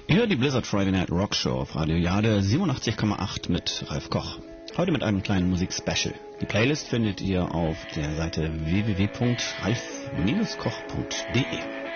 Ihr hört die Blizzard Friday Night Rock Show auf Radio Jade 87,8 mit Ralf Koch. Heute mit einem kleinen Musik-Special. Die Playlist findet ihr auf der Seite www.ralf-koch.de.